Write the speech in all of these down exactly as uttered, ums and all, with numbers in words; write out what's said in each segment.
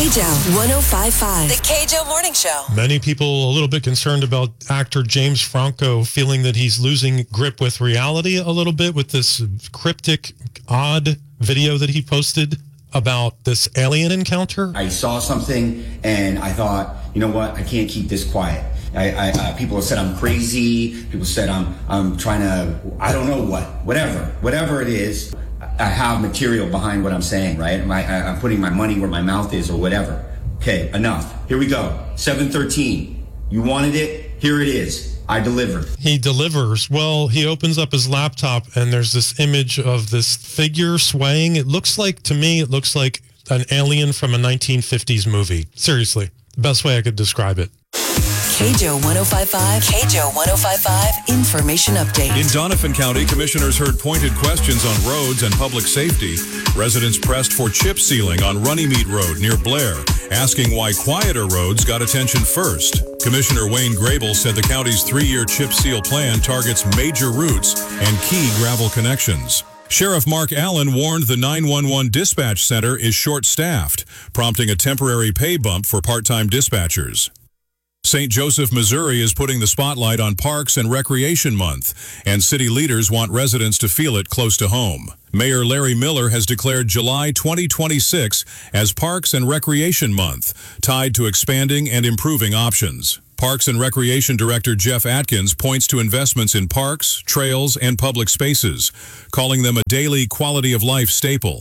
K J O one oh five point five. The K J O Morning Show. Many people a little bit concerned about actor James Franco feeling that he's losing grip with reality a little bit with this cryptic, odd video that he posted about this alien encounter. I saw something and I thought, you know what, I can't keep this quiet. I, I, uh, people have said I'm crazy. People said I'm I'm trying to, I don't know what, whatever, whatever it is. I have material behind what I'm saying, right? My, I, I'm putting my money where my mouth is or whatever. Okay, enough. Here we go. seven thirteen. You wanted it. Here it is. I delivered. He delivers. Well, he opens up his laptop and there's this image of this figure swaying. It looks like, to me, it looks like an alien from a nineteen fifties movie. Seriously, the best way I could describe it. K J O one oh five point five, K J O one oh five point five Information Update. In Donovan County, commissioners heard pointed questions on roads and public safety. Residents pressed for chip sealing on Runnymede Road near Blair, asking why quieter roads got attention first. Commissioner Wayne Grable said the county's three-year chip seal plan targets major routes and key gravel connections. Sheriff Mark Allen warned the nine one one dispatch center is short-staffed, prompting a temporary pay bump for part-time dispatchers. Saint Joseph, Missouri is putting the spotlight on Parks and Recreation Month, and city leaders want residents to feel it close to home. Mayor Larry Miller has declared July twenty twenty-six as Parks and Recreation Month, tied to expanding and improving options. Parks and Recreation Director Jeff Atkins points to investments in parks, trails, and public spaces, calling them a daily quality of life staple.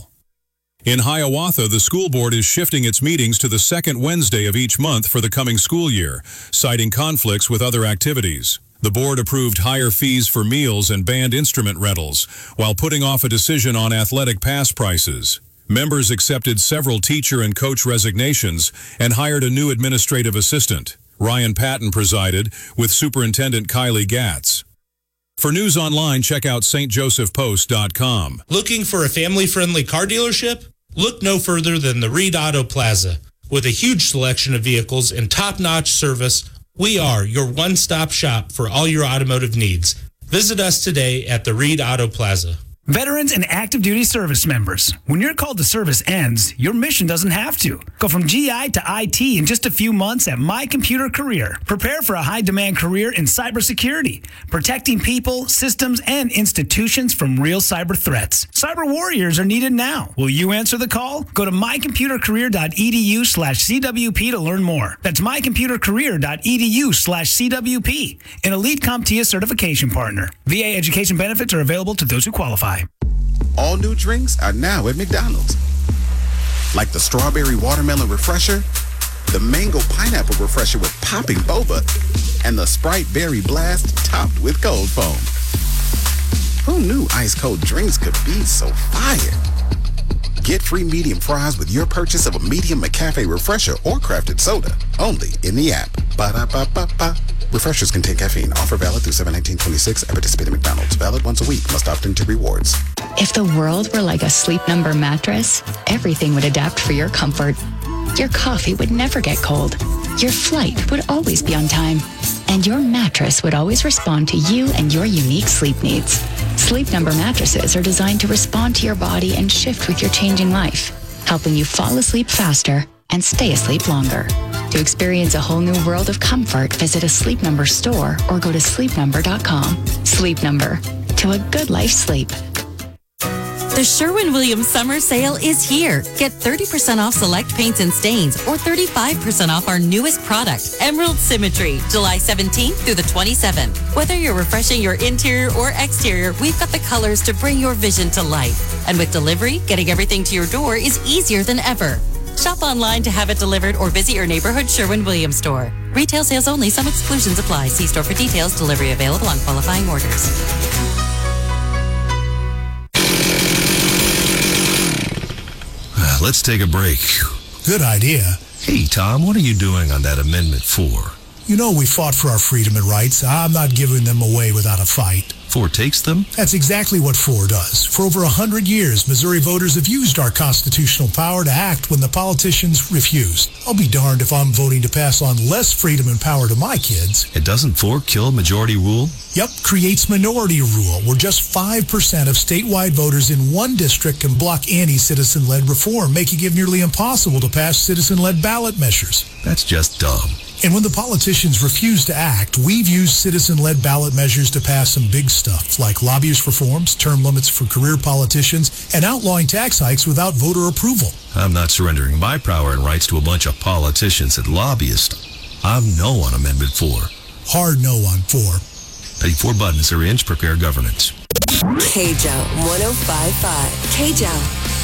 In Hiawatha, the school board is shifting its meetings to the second Wednesday of each month for the coming school year, citing conflicts with other activities. The board approved higher fees for meals and band instrument rentals, while putting off a decision on athletic pass prices. Members accepted several teacher and coach resignations and hired a new administrative assistant. Ryan Patton presided, with Superintendent Kylie Gatz. For news online, check out S T Joseph Post dot com. Looking for a family-friendly car dealership? Look no further than the Reed Auto Plaza. With a huge selection of vehicles and top-notch service, we are your one-stop shop for all your automotive needs. Visit us today at the Reed Auto Plaza. Veterans and active duty service members, when your call to service ends, your mission doesn't have to. Go from G I to I T in just a few months at My Computer Career. Prepare for a high-demand career in cybersecurity, protecting people, systems, and institutions from real cyber threats. Cyber warriors are needed now. Will you answer the call? Go to my computer career dot e d u slash c w p to learn more. That's my computer career dot e d u slash c w p, an Elite CompTIA certification partner. V A education benefits are available to those who qualify. All new drinks are now at McDonald's. Like the strawberry watermelon refresher, the mango pineapple refresher with popping boba, and the Sprite berry blast topped with cold foam. Who knew ice cold drinks could be so fire? Get free medium fries with your purchase of a medium McCafe refresher or crafted soda, only in the app. Ba-da-ba-ba-ba. Refreshers contain caffeine. Offer valid through seven nineteen twenty-six at participating McDonald's. Valid once a week. Must opt into rewards. If the world were like a Sleep Number mattress, everything would adapt for your comfort. Your coffee would never get cold. Your flight would always be on time. And your mattress would always respond to you and your unique sleep needs. Sleep Number mattresses are designed to respond to your body and shift with your changing life, helping you fall asleep faster and stay asleep longer. To experience a whole new world of comfort, visit a Sleep Number store or go to sleep number dot com. Sleep Number. To a good life sleep. The Sherwin-Williams Summer Sale is here. Get thirty percent off select paints and stains or thirty-five percent off our newest product, Emerald Symmetry, July seventeenth through the twenty-seventh. Whether you're refreshing your interior or exterior, we've got the colors to bring your vision to life. And with delivery, getting everything to your door is easier than ever. Shop online to have it delivered or visit your neighborhood Sherwin-Williams store. Retail sales only. Some exclusions apply. See store for details. Delivery available on qualifying orders. Let's take a break. Good idea. Hey, Tom, what are you doing on that Amendment four? You know we fought for our freedom and rights. I'm not giving them away without a fight. Ford takes them? That's exactly what Ford does. For over one hundred years, Missouri voters have used our constitutional power to act when the politicians refuse. I'll be darned if I'm voting to pass on less freedom and power to my kids. It doesn't Ford kill majority rule? Yep, creates minority rule, where just five percent of statewide voters in one district can block any citizen-led reform, making it nearly impossible to pass citizen-led ballot measures. That's just dumb. And when the politicians refuse to act, we've used citizen-led ballot measures to pass some big stuff, like lobbyist reforms, term limits for career politicians, and outlawing tax hikes without voter approval. I'm not surrendering my power and rights to a bunch of politicians and lobbyists. I'm no on Amendment four. Hard no on four. Pay four buttons or inch, prepare governance. K J O one oh five point five. K J O.